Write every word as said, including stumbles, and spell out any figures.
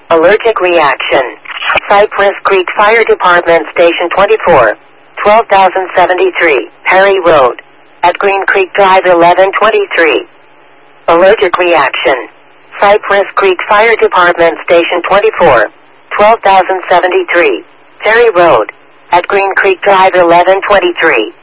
Allergic reaction. Cypress Creek Fire Department Station twenty-four, twelve thousand seventy-three, Perry Road. At Green Creek Drive eleven twenty-three. Allergic reaction. Cypress Creek Fire Department Station twenty-four, twelve thousand seventy-three, Perry Road. At Green Creek Drive eleven twenty-three.